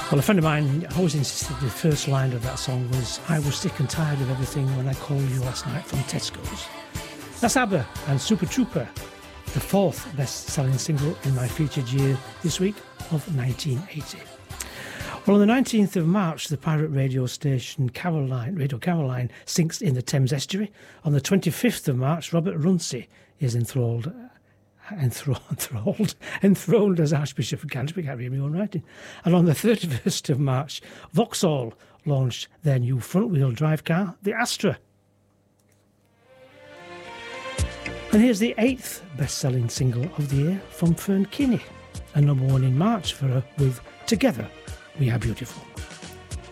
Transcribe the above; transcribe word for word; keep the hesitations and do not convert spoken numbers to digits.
Well, a friend of mine always insisted the first line of that song was, "I was sick and tired of everything when I called you last night," from Tesco's. That's ABBA and Super Trooper, the fourth best-selling single in my featured year this week of nineteen eighty. Well, on the nineteenth of March, the pirate radio station Caroline, Radio Caroline sinks in the Thames estuary. On the twenty-fifth of March, Robert Runcie is enthralled Enthroned, enthralled, enthroned as Archbishop of Canterbury. Can't read my own writing. And on the thirty-first of March, Vauxhall launched their new front-wheel drive car, the Astra. And here's the eighth best-selling single of the year from Fern Kinney, a number one in March for her with "Together We Are Beautiful."